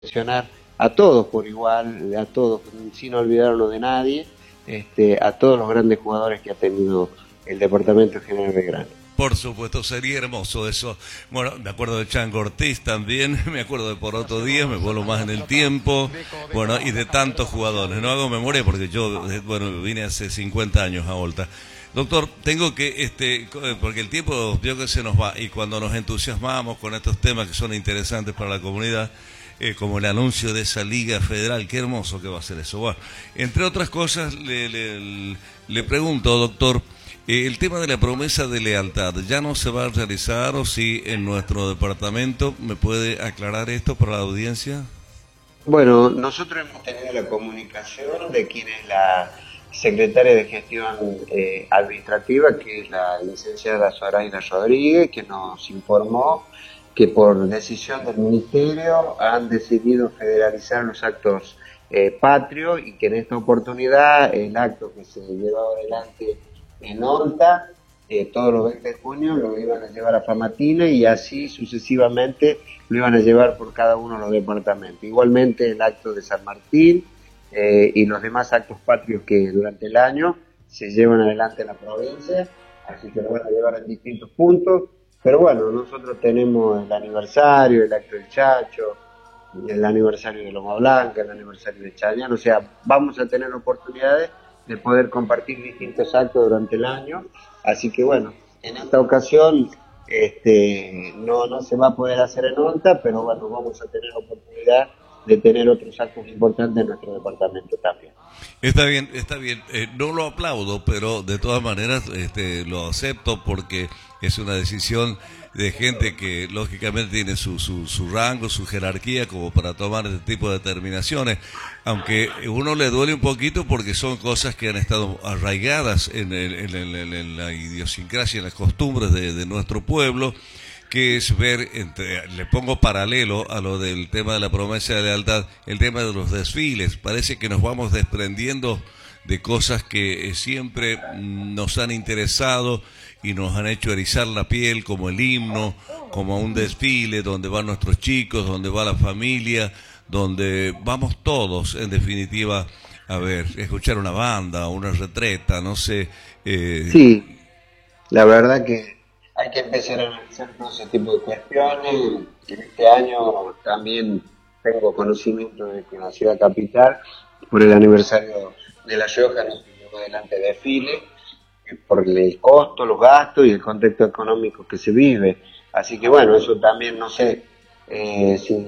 mencionar a todos por igual, a todos, sin olvidarnos de nadie, a todos los grandes jugadores que ha tenido el Departamento General Belgrano. Por supuesto, sería hermoso eso. Bueno, me acuerdo de Chango Ortiz también, me acuerdo de Por Otro Día, me vuelvo más en el tiempo, bueno, y de tantos jugadores. No hago memoria porque yo, bueno, vine hace 50 años a Olta. Doctor, tengo que, porque el tiempo yo que se nos va, y cuando nos entusiasmamos con estos temas que son interesantes para la comunidad, como el anuncio de esa Liga Federal, qué hermoso que va a ser eso. Bueno, entre otras cosas, le pregunto, doctor, el tema de la promesa de lealtad, ¿ya no se va a realizar o sí en nuestro departamento? ¿Me puede aclarar esto para la audiencia? Bueno, nosotros hemos tenido la comunicación de quien es la secretaria de Gestión Administrativa, que es la licenciada Zoraida Rodríguez, que nos informó que por decisión del Ministerio han decidido federalizar los actos patrios y que en esta oportunidad el acto que se llevaba adelante en Olta, todos los 20 de junio lo iban a llevar a Famatina y así sucesivamente lo iban a llevar por cada uno de los departamentos. Igualmente el acto de San Martín y los demás actos patrios que durante el año se llevan adelante en la provincia, así que lo van a llevar en distintos puntos. Pero bueno, nosotros tenemos el aniversario, el acto del Chacho, el aniversario de Loma Blanca, el aniversario de Chañar, o sea, vamos a tener oportunidades de poder compartir distintos actos durante el año, así que bueno, en esta ocasión no se va a poder hacer en Olta, pero bueno, vamos a tener oportunidad de tener otros actos importantes en nuestro departamento también. Está bien, está bien. No lo aplaudo, pero de todas maneras lo acepto porque es una decisión de gente que lógicamente tiene su rango, su jerarquía como para tomar este tipo de determinaciones, aunque uno le duele un poquito porque son cosas que han estado arraigadas en la idiosincrasia, en las costumbres de nuestro pueblo, que es ver, le pongo paralelo a lo del tema de la promesa de lealtad, el tema de los desfiles. Parece que nos vamos desprendiendo de cosas que siempre nos han interesado y nos han hecho erizar la piel, como el himno, como un desfile donde van nuestros chicos, donde va la familia, donde vamos todos, en definitiva, a ver, escuchar una banda, una retreta, no sé. Sí, la verdad que hay que empezar a analizar todo ese tipo de cuestiones. En este año también tengo conocimiento de que en la ciudad capital, por el aniversario de La Rioja, no se llevó adelante desfile, por el costo, los gastos y el contexto económico que se vive. Así que bueno, eso también no sé si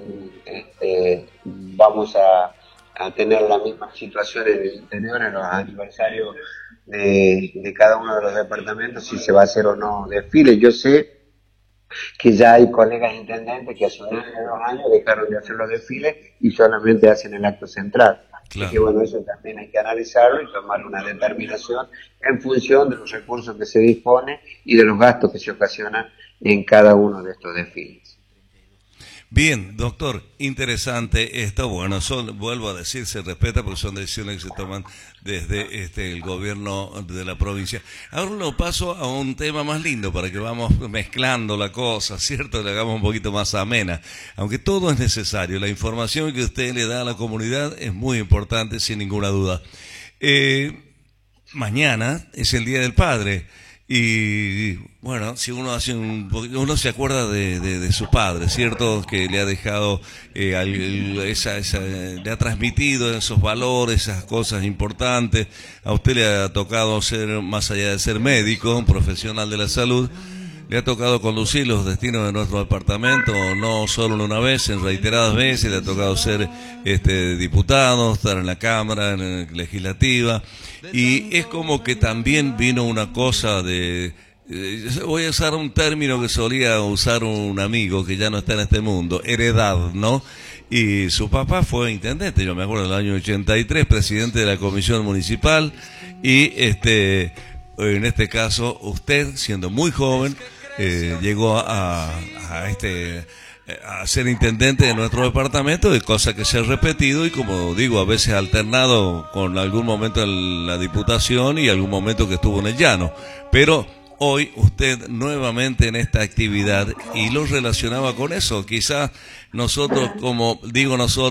vamos a tener la misma situación en el interior, en los aniversarios de cada uno de los departamentos, si se va a hacer o no desfile. Yo sé que ya hay colegas intendentes que hace 1 año, 2 años dejaron de hacer los desfiles y solamente hacen el acto central. Claro. Así que bueno, eso también hay que analizarlo y tomar una determinación en función de los recursos que se dispone y de los gastos que se ocasionan en cada uno de estos desfiles. Bien, doctor, interesante esto. Bueno, vuelvo a decir, se respeta porque son decisiones que se toman desde el gobierno de la provincia. Ahora lo paso a un tema más lindo para que vamos mezclando la cosa, ¿cierto? Le hagamos un poquito más amena. Aunque todo es necesario, la información que usted le da a la comunidad es muy importante, sin ninguna duda. Mañana es el Día del Padre. Y bueno, si uno uno se acuerda de su padre, ¿cierto? Que le ha dejado le ha transmitido esos valores, esas cosas importantes. A usted le ha tocado ser, más allá de ser médico, un profesional de la salud, le ha tocado conducir los destinos de nuestro departamento, no solo una vez, en reiteradas veces. Le ha tocado ser diputado, estar en la Cámara, en la Legislativa. Y es como que también vino una cosa voy a usar un término que solía usar un amigo que ya no está en este mundo, heredad, ¿no? Y su papá fue intendente, yo me acuerdo del año 83, presidente de la comisión municipal, y en este caso usted, siendo muy joven, llegó a ser intendente de nuestro departamento, de cosa que se ha repetido y, como digo, a veces alternado con algún momento en la diputación y algún momento que estuvo en el llano, pero hoy usted nuevamente en esta actividad y lo relacionaba con eso. Quizás nosotros, como digo nosotros,